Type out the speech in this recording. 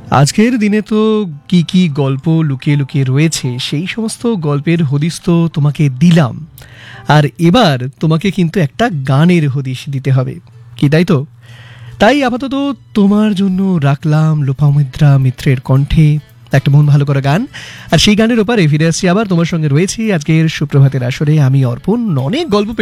আজকের দিনে তো কি কি গল্প লুকিয়ে লুকিয়ে রয়েছে সেই সমস্ত গল্পের হদিস তো তোমাকে দিলাম। আর এবার তোমাকে কিন্তু একটা গানের হদিস দিতে হবে, কি তাই তো? তাই আপাতত তোমার জন্য রাখলাম লোপামুদ্রা মিত্রের কণ্ঠে একটা মন ভালো করা গান। আর সেই গানের ওপারে ফিরে আসছি আবার, তোমার সঙ্গে রয়েছি আজকের সুপ্রভাতের আসরে আমি অর্পণ। অনেক গল্প